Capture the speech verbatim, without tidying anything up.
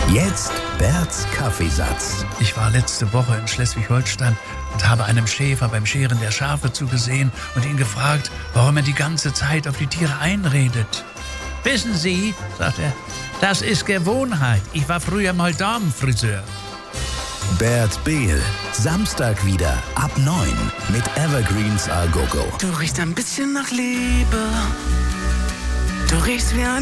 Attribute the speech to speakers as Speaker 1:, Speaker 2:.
Speaker 1: Jetzt Berts Kaffeesatz.
Speaker 2: Ich war letzte Woche in Schleswig-Holstein und habe einem Schäfer beim Scheren der Schafe zugesehen und ihn gefragt, warum er die ganze Zeit auf die Tiere einredet. Wissen Sie, sagt er, das ist Gewohnheit. Ich war früher mal Damenfriseur.
Speaker 1: Bert Behl, Samstag wieder ab neun mit Evergreens A Go Go.
Speaker 3: Du riechst ein bisschen nach Liebe. Du riechst wie ein